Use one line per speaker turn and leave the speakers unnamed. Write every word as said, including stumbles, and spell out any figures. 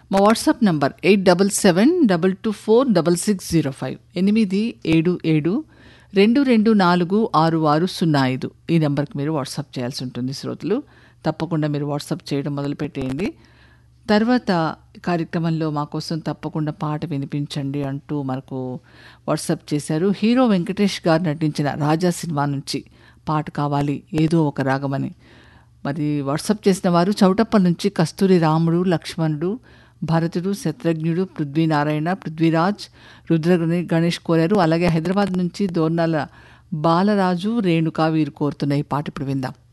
మా WhatsApp number eight double seven double two four double six zero five ఎనిమిది ఏడు ఏడు రెండు రెండు నాలుగు ఆరు ఆరు సున్నా ఐదు ఈ నెంబర్కి మీరు వాట్సాప్ చేయాల్సి ఉంటుంది శ్రోతలు. తప్పకుండా మీరు వాట్సాప్ చేయడం మొదలుపెట్టేయండి. తర్వాత కార్యక్రమంలో మా కోసం తప్పకుండా పాట వినిపించండి అంటూ మనకు వాట్సాప్ చేశారు. హీరో వెంకటేష్ గారు నటించిన రాజా సినిమా నుంచి పాట కావాలి ఏదో ఒక రాగమని. మరి వాట్సాప్ చేసిన వారు చౌటప్పల్ నుంచి కస్తూరి రాముడు, లక్ష్మణుడు, భరతుడు, శత్రుఘ్నుడు, పృథ్వీనారాయణ, పృథ్వీరాజ్, రుద్ర గణేష్ కోరారు. అలాగే హైదరాబాద్ నుంచి దోర్నాల బాలరాజు, రేణుక వీరు కోరుతున్న ఈ పాట ఇప్పుడు విందాం.